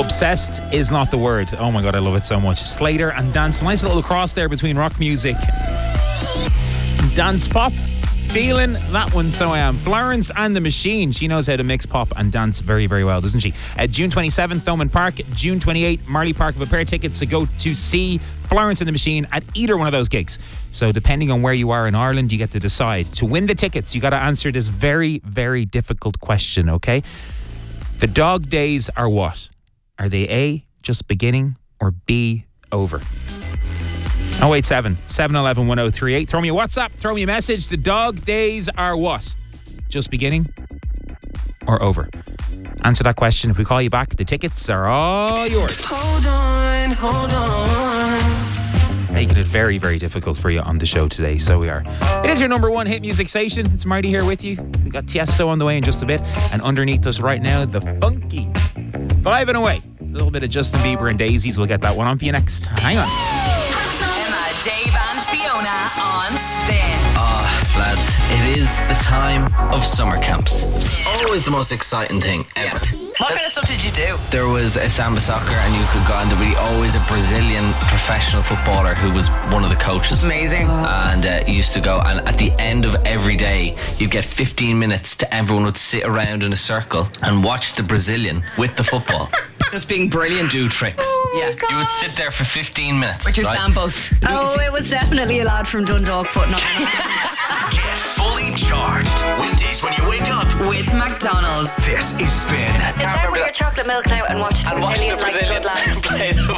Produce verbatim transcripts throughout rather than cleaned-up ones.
Obsessed is not the word. Oh my god, I love it so much. Slater and dance. Nice little cross there between rock music and dance pop. Feeling that one, so I am. Florence and the Machine. She knows how to mix pop and dance very, very well, doesn't she? Uh, June twenty-seventh, Thomond Park. June twenty-eighth, Marley Park. Have a pair of tickets to go to see Florence and the Machine at either one of those gigs. So depending on where you are in Ireland, you get to decide. To win the tickets, you got to answer this very, very difficult question, okay? The dog days are what? Are they A, just beginning, or B, over? oh eight seven, seven one one, one oh three eight. Throw me a WhatsApp, throw me a message. The dog days are what? Just beginning or over? Answer that question. If we call you back, the tickets are all yours. Hold on, hold on. Making it very, very difficult for you on the show today, so we are. It is your number one hit music station. It's Marty here with you. We got Tiesto on the way in just a bit, and underneath us right now, the funky Five and Away. A little bit of Justin Bieber and Daisies. We'll get that one on for you next. Hang on. Dave and Fiona on Spin. Ah, lads, it is the time of summer camps. Always the most exciting thing ever. Yeah. What kind of stuff did you do? There was a samba soccer and you could go on. There was always a Brazilian professional footballer who was one of the coaches. Amazing. And uh, you used to go, and at the end of every day, you'd get fifteen minutes to everyone would sit around in a circle and watch the Brazilian with the football. Just being brilliant. Do tricks. Oh, yeah. God. You would sit there for fifteen minutes. With your right? sambos. Oh, it was definitely a lad from Dundalk putting on. Get fully charged. Weekdays when you wake up. With McDonald's. This is Spin. It's like with your chocolate milk now and watch the and watch Brazilian the like Brazilian good lads. play the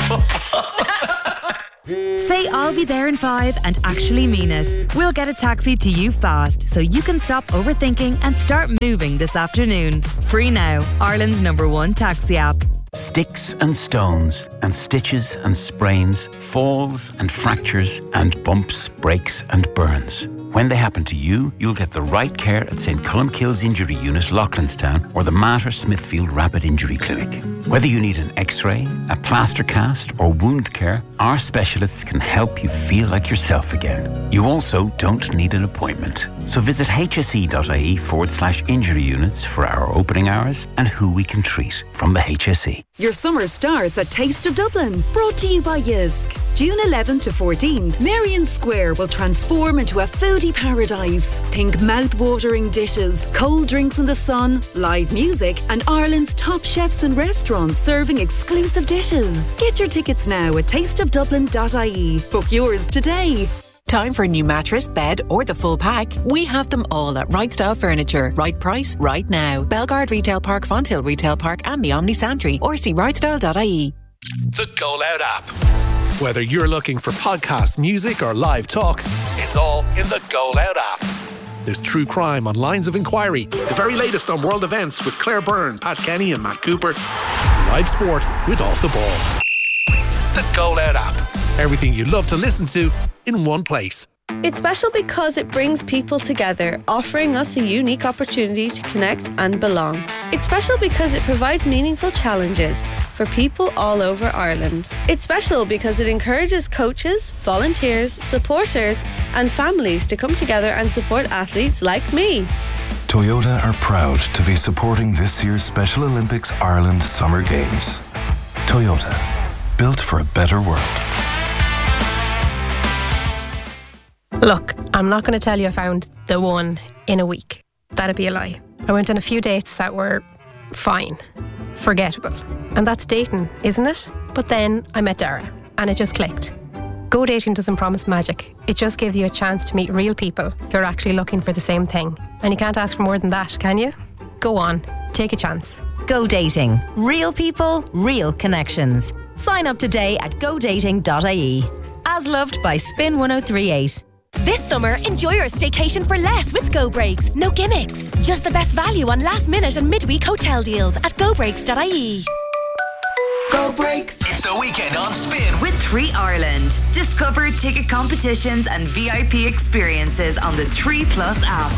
football. Say I'll be there in five and actually mean it. We'll get a taxi to you fast so you can stop overthinking and start moving this afternoon. Free now. Ireland's number one taxi app. Sticks and stones and stitches and sprains, falls and fractures and bumps, breaks and burns. When they happen to you, you'll get the right care at St Columkille's Injury Unit, Loughlinstown, or the Mater Smithfield Rapid Injury Clinic. Whether you need an x-ray, a plaster cast or wound care, our specialists can help you feel like yourself again. You also don't need an appointment. So visit hse.ie forward slash injury units for our opening hours and who we can treat from the H S E. Your summer starts at Taste of Dublin, brought to you by Yisk. June eleventh to fourteenth, Merrion Square will transform into a foodie paradise. Think mouth-watering dishes, cold drinks in the sun, live music, and Ireland's top chefs and restaurants serving exclusive dishes. Get your tickets now at taste of dublin dot I E. Book yours today. Time for a new mattress, bed, or the full pack? We have them all at Right Style Furniture. Right price, right now. Belgard Retail Park, Fonthill Retail Park, and the Omni Santry. Or see right style dot I E. The Go Loud app. Whether you're looking for podcast, music, or live talk, it's all in the Go Loud app. There's true crime on Lines of Inquiry, the very latest on world events with Claire Byrne, Pat Kenny, and Matt Cooper, and live sport with Off the Ball. The Go Loud app. Everything you love to listen to in one place. It's special because it brings people together, offering us a unique opportunity to connect and belong. It's special because it provides meaningful challenges for people all over Ireland. It's special because it encourages coaches, volunteers, supporters and families to come together and support athletes like me. Toyota are proud to be supporting this year's Special Olympics Ireland Summer Games. Toyota, built for a better world. Look, I'm not going to tell you I found the one in a week. That'd be a lie. I went on a few dates that were fine, forgettable. And that's dating, isn't it? But then I met Dara and it just clicked. Go dating doesn't promise magic. It just gives you a chance to meet real people who are actually looking for the same thing. And you can't ask for more than that, can you? Go on, take a chance. Go dating. Real people, real connections. Sign up today at go dating dot I E. As loved by Spin one oh three eight. This summer, enjoy your staycation for less with Go Breaks. No gimmicks. Just the best value on last minute and midweek hotel deals at go breaks dot I E. Go Breaks. It's the weekend on Spin with three Ireland. Discover ticket competitions and V I P experiences on the three Plus app.